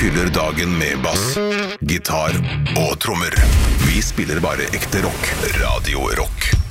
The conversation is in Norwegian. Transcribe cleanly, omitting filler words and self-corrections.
fyller dagen med bass, gitar og trommer. Vi spiller bare ekte rock. Radio Rock.